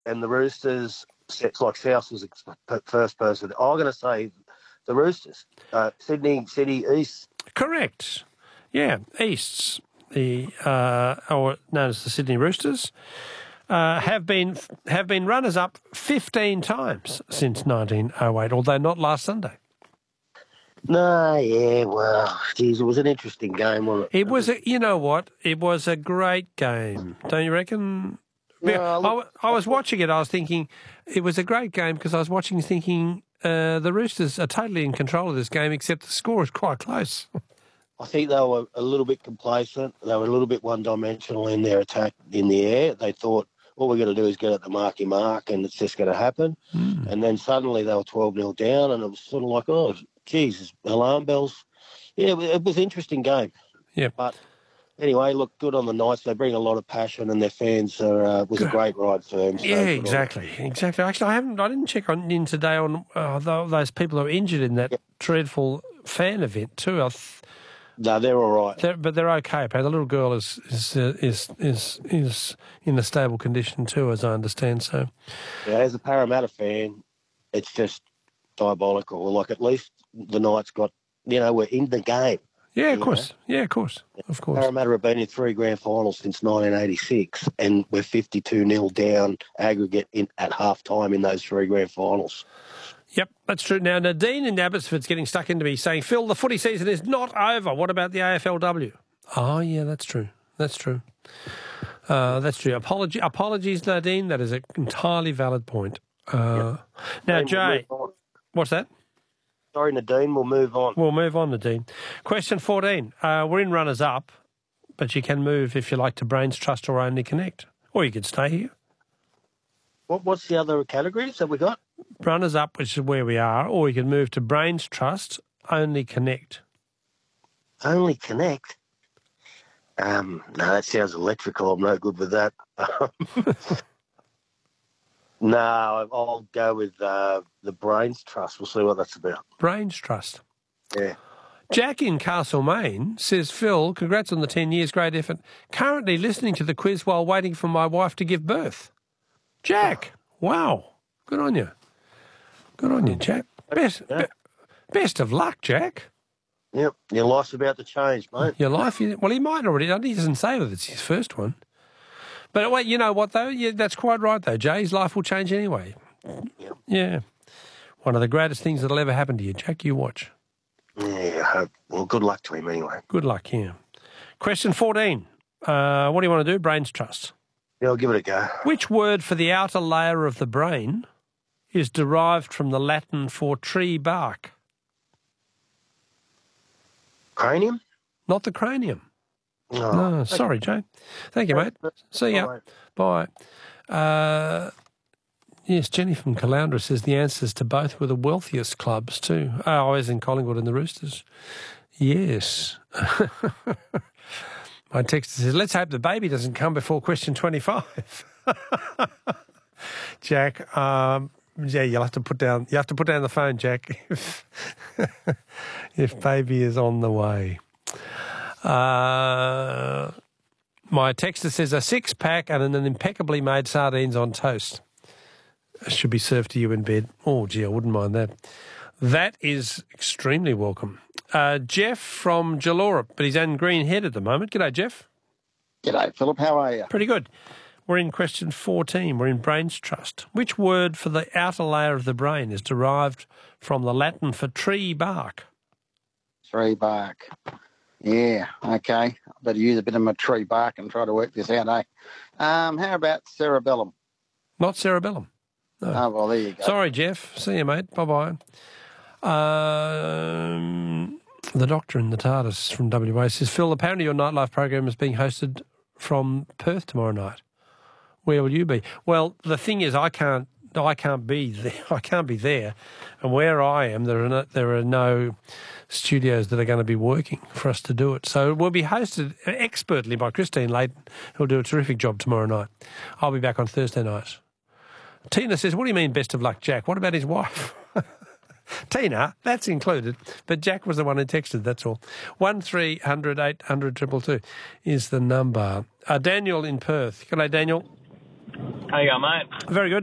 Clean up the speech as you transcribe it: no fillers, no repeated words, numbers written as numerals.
and the Roosters, it's like South was the first person. I'm going to say the Roosters, Sydney City East. Correct. Yeah, Easts, or known as the Sydney Roosters, have been runners-up 15 times since 1908, although not last Sunday. No, yeah, well, geez, it was an interesting game, wasn't it? It was, you know what? It was a great game, don't you reckon? No, I was watching it. I was thinking it was a great game because I was watching, thinking the Roosters are totally in control of this game, except the score is quite close. I think they were a little bit complacent. They were a little bit one-dimensional in their attack in the air. They thought, all we're going to do is get at the marky mark and it's just going to happen. And then suddenly they were 12-0 down and it was sort of like, oh, Jesus, alarm bells. Yeah, it was an interesting game. Yeah. But anyway, look, good on the Knights. They bring a lot of passion and their fans was a great ride for them. So yeah, exactly. Actually, I didn't check in today on those people who are injured in that dreadful fan event too. No, they're all right. But they're okay. The little girl is in a stable condition too, as I understand. So, yeah, as a Parramatta fan, it's just diabolical. Like, at least the Knights got, we're in the game. Yeah, of course. Yeah, of course. Parramatta have been in 3 grand finals since 1986, and we're 52-0 down aggregate at half-time in those 3 grand finals. Yep, that's true. Now, Nadine in Abbotsford's getting stuck into me saying, Phil, the footy season is not over. What about the AFLW? Oh, yeah, that's true. That's true. Apologies, Nadine. That is an entirely valid point. Now, Jay, what's that? Sorry, Nadine, we'll move on. We'll move on, Nadine. Question 14. We're in runners-up, but you can move, if you like, to Brains Trust or Only Connect. Or you could stay here. What's the other categories that we got? Runners-up, which is where we are, or you can move to Brains Trust, Only Connect. Only Connect? No, that sounds electrical. I'm no good with that. No, I'll go with the Brains Trust. We'll see what that's about. Brains Trust. Yeah. Jack in Castlemaine says, Phil, congrats on the 10 years, great effort. Currently listening to the quiz while waiting for my wife to give birth. Jack, wow. Good on you. Good on you, Jack. Best of luck, Jack. Yep, your life's about to change, mate. Your life, well, he might already. He doesn't say that it's his first one. But wait, you know what, though? Yeah, that's quite right, though, Jay. His life will change anyway. Yep. Yeah. One of the greatest things that'll ever happen to you, Jack. You watch. Yeah, well, good luck to him anyway. Good luck, yeah. Question 14. What do you want to do? Brains Trust. Yeah, I'll give it a go. Which word for the outer layer of the brain is derived from the Latin for tree bark? Cranium? Not the cranium. Oh, No, okay. Sorry, Jay. Thank you, mate. See ya. Bye. Yes, Jenny from Caloundra says the answers to both were the wealthiest clubs too. I was in Collingwood and the Roosters. Yes. My text says, let's hope the baby doesn't come before question 25. Jack, yeah, you have to put down the phone, Jack, if baby is on the way. My texter says a 6-pack and an impeccably made sardines on toast should be served to you in bed. Oh, gee, I wouldn't mind that. That is extremely welcome. Jeff from Jalora, but he's in Green Head at the moment. G'day, Jeff. G'day, Philip. How are you? Pretty good. We're in question 14. We're in Brains Trust. Which word for the outer layer of the brain is derived from the Latin for tree bark? Tree bark. Yeah, okay. I better use a bit of my tree bark and try to work this out, eh? How about cerebellum? Not cerebellum. No. Oh, well, there you go. Sorry, Jeff. See you, mate. Bye-bye. The doctor in the TARDIS from WA says, Phil, apparently your nightlife program is being hosted from Perth tomorrow night. Where will you be? Well, the thing is, I can't be there. I can't be there. And where I am, there are no studios that are going to be working for us to do it. So we'll be hosted expertly by Christine Layton, who'll do a terrific job tomorrow night. I'll be back on Thursday night. Tina says, what do you mean best of luck, Jack? What about his wife? Tina, that's included, but Jack was the one who texted, that's all. 1300 800 222 is the number. Daniel in Perth. G'day, Daniel. How you going, mate? Very good.